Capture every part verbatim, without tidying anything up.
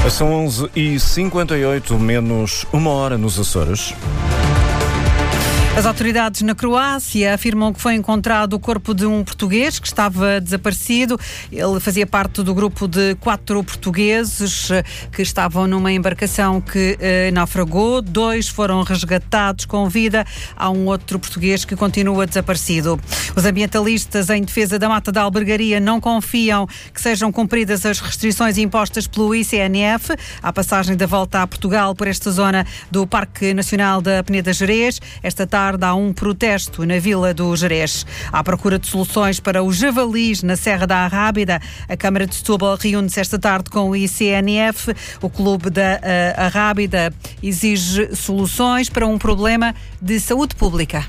São onze e cinquenta e oito, menos uma hora nos Açores. As autoridades na Croácia afirmam que foi encontrado o corpo de um português que estava desaparecido. Ele fazia parte do grupo de quatro portugueses que estavam numa embarcação que eh, naufragou. Dois foram resgatados com vida. Há um outro português que continua desaparecido. Os ambientalistas em defesa da Mata da Albergaria não confiam que sejam cumpridas as restrições impostas pelo I C N F à passagem da volta a Portugal por esta zona do Parque Nacional da Peneda Gerês. Esta tarde há um protesto na Vila do Gerês. À procura de soluções para os javalis na Serra da Arrábida, a Câmara de Setúbal reúne-se esta tarde com o I C N F. O Clube da uh, Arrábida exige soluções para um problema de saúde pública.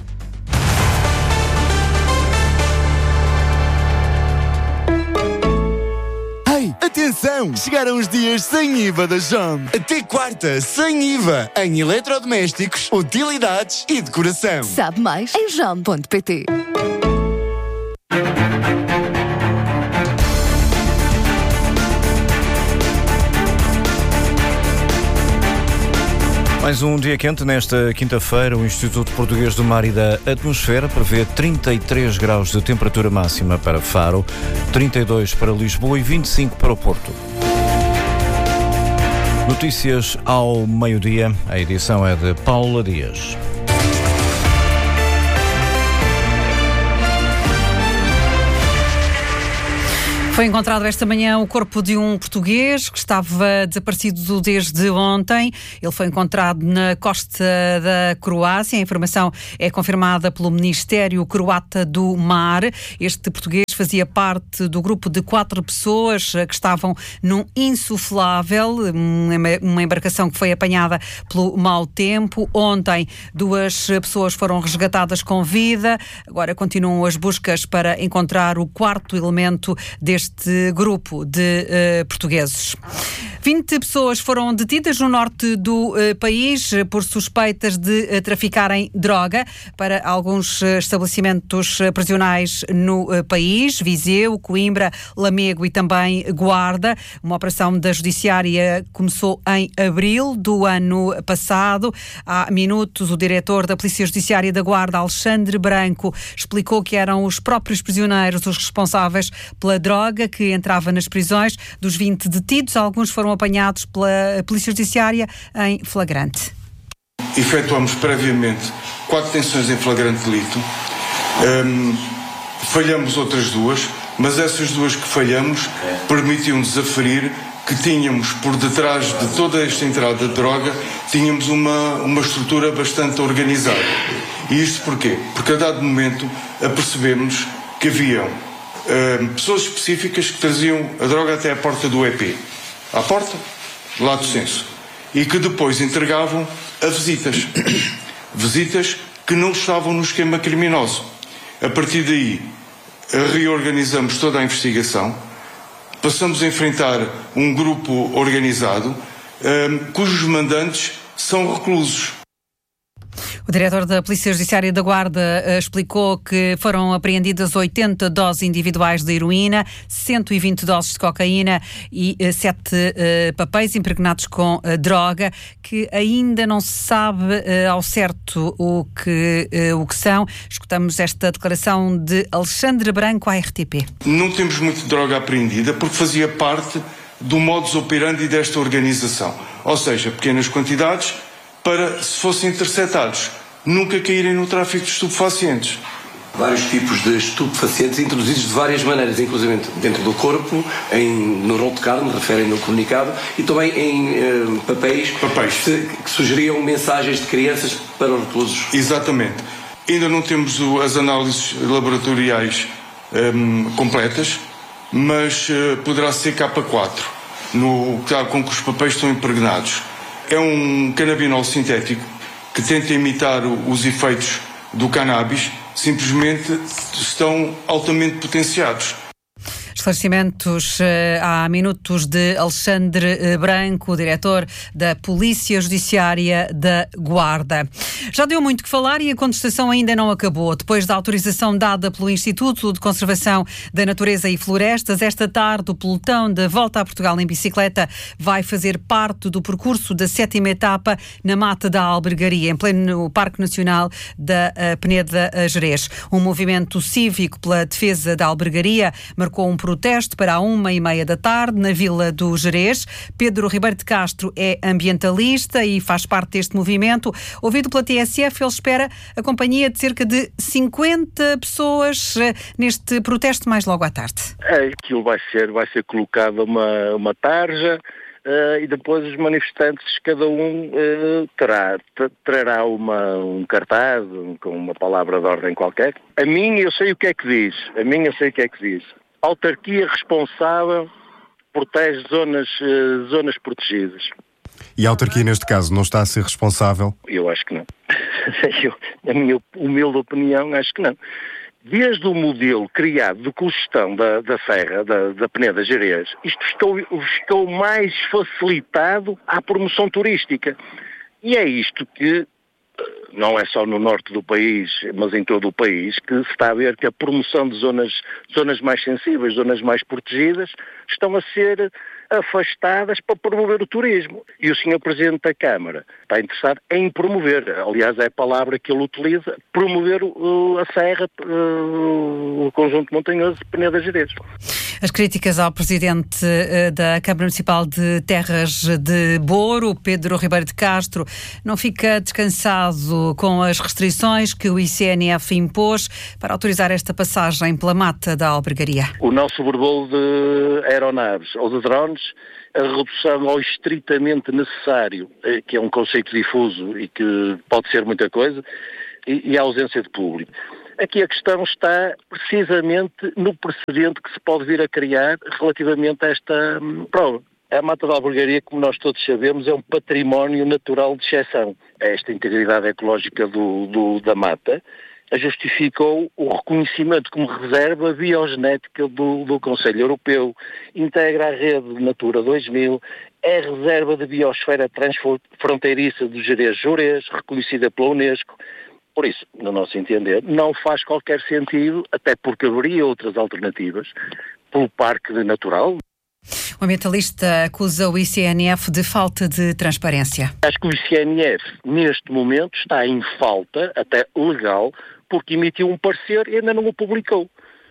Atenção! Chegaram os dias sem I V A da Jom. Até quarta, sem I V A, em eletrodomésticos, utilidades e decoração. Sabe mais em jom ponto pt. Mais um dia quente. Nesta quinta-feira, o Instituto Português do Mar e da Atmosfera prevê trinta e três graus de temperatura máxima para Faro, trinta e dois para Lisboa e vinte e cinco para o Porto. Notícias ao meio-dia. A edição é de Paula Dias. Foi encontrado esta manhã o corpo de um português que estava desaparecido desde ontem. Ele foi encontrado na costa da Croácia. A informação é confirmada pelo Ministério Croata do Mar. Este português fazia parte do grupo de quatro pessoas que estavam num insuflável, uma embarcação que foi apanhada pelo mau tempo. Ontem, duas pessoas foram resgatadas com vida. Agora continuam as buscas para encontrar o quarto elemento deste Este grupo de uh, portugueses. vinte pessoas foram detidas no norte do uh, país por suspeitas de uh, traficarem droga para alguns uh, estabelecimentos uh, prisionais no uh, país, Viseu, Coimbra, Lamego e também Guarda. Uma operação da Judiciária começou em abril do ano passado. Há minutos, o diretor da Polícia Judiciária da Guarda, Alexandre Branco, explicou que eram os próprios prisioneiros os responsáveis pela droga que entrava nas prisões. Dos vinte detidos, alguns foram apanhados pela Polícia Judiciária em flagrante. Efetuamos previamente quatro detenções em flagrante delito. Um, falhamos outras duas, mas essas duas que falhamos permitiam-nos aferir que tínhamos por detrás de toda esta entrada de droga, tínhamos uma, uma estrutura bastante organizada. E isto porquê? Porque a dado momento apercebemos que haviam Uh, pessoas específicas que traziam a droga até à porta do E P, à porta, lato senso, e que depois entregavam a visitas, visitas que não estavam no esquema criminoso. A partir daí, reorganizamos toda a investigação, passamos a enfrentar um grupo organizado, uh, cujos mandantes são reclusos. O diretor da Polícia Judiciária da Guarda uh, explicou que foram apreendidas oitenta doses individuais de heroína, cento e vinte doses de cocaína e uh, sete uh, papéis impregnados com uh, droga, que ainda não se sabe uh, ao certo o que, uh, o que são. Escutamos esta declaração de Alexandre Branco à R T P. Não temos muito droga apreendida porque fazia parte do modus operandi desta organização. Ou seja, pequenas quantidades para, se fossem interceptados, nunca caírem no tráfico de estupefacientes. Vários tipos de estupefacientes introduzidos de várias maneiras, inclusive dentro do corpo, em, no rolo de carne, referem no comunicado, e também em eh, papéis, papéis. Que, que sugeriam mensagens de crianças para os reclusos. Exatamente. Ainda não temos o, as análises laboratoriais um, completas, mas uh, poderá ser K quatro, no, com que os papéis estão impregnados. É um canabinol sintético que tenta imitar os efeitos do cannabis, simplesmente estão altamente potenciados. Esclarecimentos há minutos de Alexandre Branco, diretor da Polícia Judiciária da Guarda. Já deu muito que falar e a contestação ainda não acabou. Depois da autorização dada pelo Instituto de Conservação da Natureza e Florestas, esta tarde o pelotão da Volta a Portugal em bicicleta vai fazer parte do percurso da sétima etapa na Mata da Albergaria, em pleno Parque Nacional da Peneda Gerês. Um movimento cívico pela defesa da Albergaria marcou um protesto para a uma e meia da tarde na Vila do Gerês. Pedro Ribeiro de Castro é ambientalista e faz parte deste movimento. Ouvido pela T S F, ele espera a companhia de cerca de cinquenta pessoas neste protesto mais logo à tarde. Aquilo vai ser, vai ser colocada uma, uma tarja uh, e depois os manifestantes, cada um uh, terá, trará uma, um cartaz com uma palavra de ordem qualquer. A minha eu sei o que é que diz, a minha eu sei o que é que diz. Autarquia responsável protege zonas, uh, zonas protegidas. E a autarquia, neste caso, não está a ser responsável? Eu acho que não. Eu, a minha humilde opinião, acho que não. Desde o modelo criado de cogestão da, da Serra, da, da Peneda Gerês, isto ficou, ficou mais facilitado à promoção turística. E é isto que, não é só no norte do país, mas em todo o país, que se está a ver que a promoção de zonas, zonas mais sensíveis, zonas mais protegidas, estão a ser afastadas para promover o turismo. E o senhor Presidente da Câmara está interessado em promover, aliás é a palavra que ele utiliza, promover uh, a Serra, uh, o conjunto montanhoso de Peneda Gerês. As críticas ao Presidente uh, da Câmara Municipal de Terras de Boro, Pedro Ribeiro de Castro, não fica descansado com as restrições que o I C N F impôs para autorizar esta passagem pela Mata da Albergaria. O nosso sobrevoo de aeronaves ou de drones, a redução ao estritamente necessário, que é um conceito difuso e que pode ser muita coisa, e a ausência de público. Aqui a questão está precisamente no precedente que se pode vir a criar relativamente a esta hum, prova. A Mata da Albergaria, como nós todos sabemos, é um património natural de exceção. Esta integridade ecológica do, do, da mata justificou o reconhecimento como reserva biogenética do, do Conselho Europeu, integra a rede Natura dois mil, é reserva de biosfera transfronteiriça do Gerês-Jurês, reconhecida pela Unesco. Por isso, no nosso entender, não faz qualquer sentido, até porque haveria outras alternativas, pelo Parque Natural. O ambientalista acusa o I C N F de falta de transparência. Acho que o I C N F, neste momento, está em falta, até legal, porque emitiu um parecer e ainda não o publicou.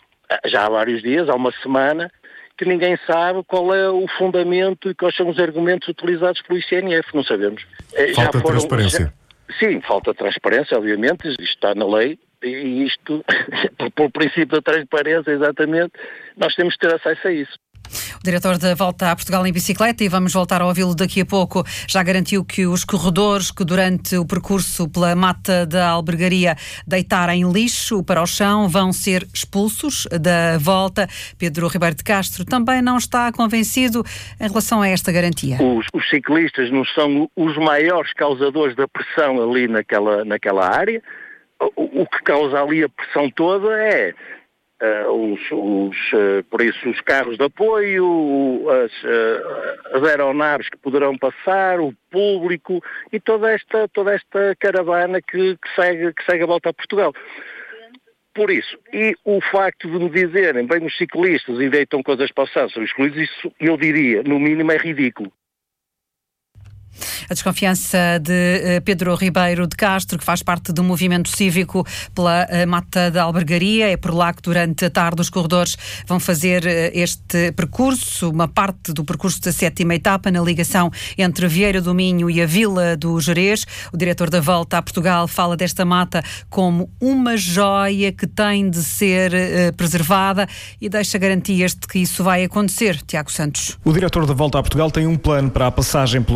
Já há vários dias, há uma semana, que ninguém sabe qual é o fundamento e quais são os argumentos utilizados pelo I C N F, não sabemos. Falta já foram, transparência. Já, sim, falta transparência, obviamente, isto está na lei, e isto, pelo princípio da transparência, exatamente, nós temos que ter acesso a isso. O diretor da Volta a Portugal em bicicleta, e vamos voltar a ouvi-lo daqui a pouco, já garantiu que os corredores que durante o percurso pela Mata da Albergaria deitarem lixo para o chão vão ser expulsos da volta. Pedro Ribeiro de Castro também não está convencido em relação a esta garantia. Os, os ciclistas não são os maiores causadores da pressão ali naquela, naquela área. O, o que causa ali a pressão toda é Uh, os, os, uh, por isso os carros de apoio, as, uh, as aeronaves que poderão passar, o público e toda esta, toda esta caravana que, que, segue, que segue a Volta a Portugal. Por isso, e o facto de me dizerem, bem, os ciclistas e deitam coisas para o chão, são excluídos, isso eu diria, no mínimo é ridículo. A desconfiança de Pedro Ribeiro de Castro, que faz parte do movimento cívico pela Mata da Albergaria. É por lá que durante a tarde os corredores vão fazer este percurso, uma parte do percurso da sétima etapa na ligação entre Vieira do Minho e a Vila do Gerês. O diretor da Volta a Portugal fala desta mata como uma joia que tem de ser uh, preservada e deixa garantias de que isso vai acontecer. Tiago Santos. O diretor da Volta a Portugal tem um plano para a passagem pelo Gerês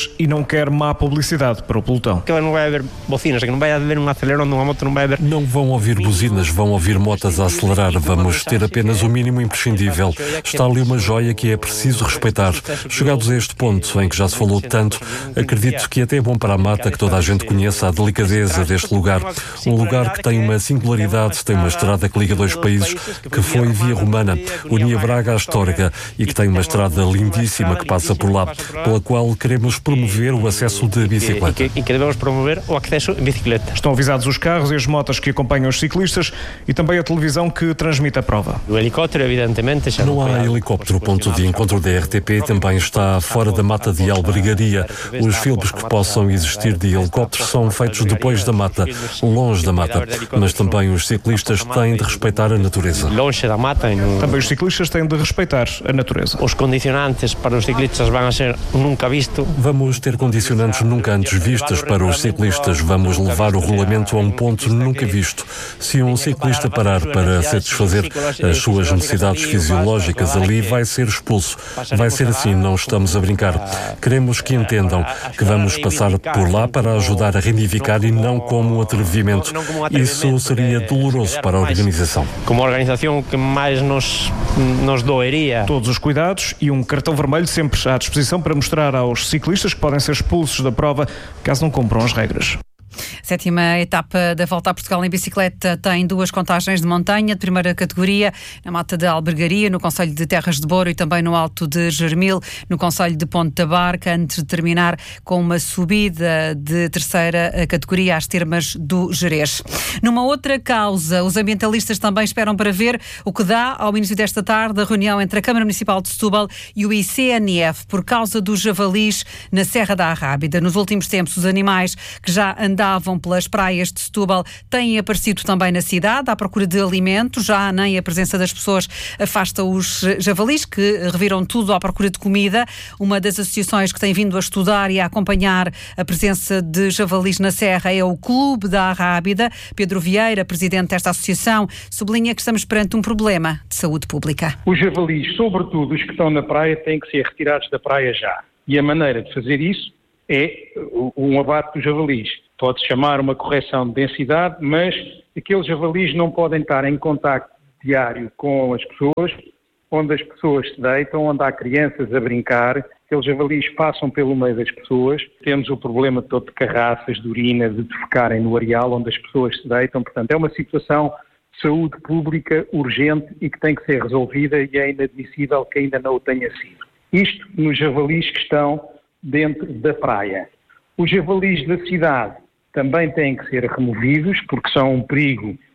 ciclistas e não quer má publicidade para o pelotão. Que não vai haver bocinas, que não vai haver um acelerão de uma moto, não vai haver... Não vão ouvir buzinas, vão ouvir motas a acelerar. Vamos ter apenas o mínimo imprescindível. Está ali uma joia que é preciso respeitar. Chegados a este ponto em que já se falou tanto, acredito que até é bom para a mata que toda a gente conheça a delicadeza deste lugar. Um lugar que tem uma singularidade, tem uma estrada que liga dois países, que foi via romana, unia Braga à Astorga, e que tem uma estrada lindíssima que passa por lá, pela qual queremos promover o acesso de bicicleta. E que devemos promover o acesso em bicicleta. Estão avisados os carros e as motas que acompanham os ciclistas e também a televisão que transmite a prova. O helicóptero, evidentemente, já não há helicóptero. O ponto de encontro da R T P também está fora da mata de Albergaria. Os filmes que possam existir de helicópteros são feitos depois da mata, longe da mata, mas também os ciclistas têm de respeitar a natureza. Longe da mata. No... Também os ciclistas têm de respeitar a natureza. Os condicionantes para os ciclistas vão ser nunca visto. Vamos ter condicionantes nunca antes vistos para os ciclistas. Vamos levar o regulamento a um ponto nunca visto. Se um ciclista parar para satisfazer as suas necessidades fisiológicas ali, vai ser expulso. Vai ser assim, não estamos a brincar. Queremos que entendam que vamos passar por lá para ajudar a reivindicar e não como um atrevimento. Isso seria doloroso para a organização. Como a organização que mais nos, nos doeria. Todos os cuidados e um cartão vermelho sempre à disposição para mostrar aos ciclistas que podem ser expulsos da prova caso não cumpram as regras. Sétima etapa da Volta a Portugal em bicicleta tem duas contagens de montanha de primeira categoria, na Mata de Albergaria, no concelho de Terras de Boro, e também no Alto de Germil, no concelho de Ponte da Barca, antes de terminar com uma subida de terceira categoria às termas do Gerês. Numa outra causa, os ambientalistas também esperam para ver o que dá ao início desta tarde a reunião entre a Câmara Municipal de Setúbal e o I C N F por causa dos javalis na Serra da Arrábida. Nos últimos tempos, os animais que já andavam pelas praias de Setúbal têm aparecido também na cidade à procura de alimento. Já nem a presença das pessoas afasta os javalis, que reviram tudo à procura de comida. Uma das associações que tem vindo a estudar e a acompanhar a presença de javalis na Serra é o Clube da Arrábida. Pedro Vieira, presidente desta associação, sublinha que estamos perante um problema de saúde pública. Os javalis, sobretudo os que estão na praia, têm que ser retirados da praia já. E a maneira de fazer isso é um abate dos javalis. Pode-se chamar uma correção de densidade, mas aqueles javalis não podem estar em contacto diário com as pessoas, onde as pessoas se deitam, onde há crianças a brincar. Aqueles javalis passam pelo meio das pessoas. Temos o problema todo de carraças, de urina, de defecarem no areal onde as pessoas se deitam. Portanto, é uma situação de saúde pública urgente e que tem que ser resolvida, e é inadmissível que ainda não o tenha sido. Isto nos javalis que estão dentro da praia. Os javalis da cidade também têm que ser removidos, porque são um perigo